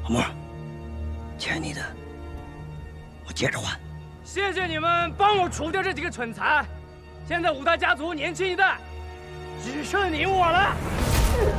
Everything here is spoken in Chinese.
木，欠你的我接着还。 谢谢你们帮我除掉这几个蠢材，现在五大家族年轻一代只剩你我了。